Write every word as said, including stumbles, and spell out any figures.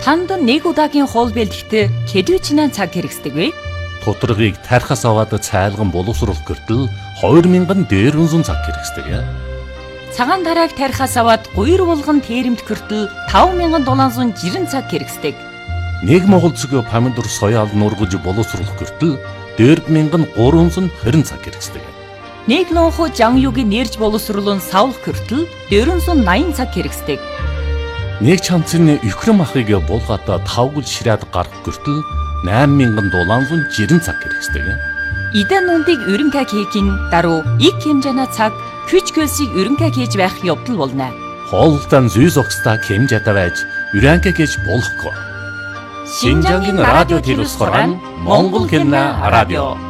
Танд нэг удаагийн хоол бэлтгэхдээ хэдвэчнээ цаг хэрэгсдэг вэ? Тутаргыг тархаас аваад цайлган боловсруулах гэртэл хоёр мянган дээрвэнзэн цаг хэрэгсдэг. Цагаан тарааг тархаас аваад гуйр булган тэрэмт гэртэл таван мянган долоонзун жирэн цаг хэрэгсдэг. Нэг монгол цэгийн помидор соёал нургаж боловсруулах гэртэл дөрв мянган гурванзан хорин цаг хэрэгсдэг. Нэг лонхо жангюгийн нэрж боловсруулан савлах гэртэл дөрвөнзөн наян цаг хэрэгсдэг. Нэг чанцны өхрөм ахыг булгаад тавгал ширээд гарах гэртэл найман мянган долоонзун жирэн цаг хэрэгсдэг. Идэн нүндийг өрөнгө хийхин даруй их хэмжээний цаг хүч хөлсийг өрөнгө хийж байх явдал болно. Хоолтон зүй зогсдаа хэмжээтэй байж өрөнгө хийж болохгүй. Шинжангийн радио телевизээр Монгол хэлний радио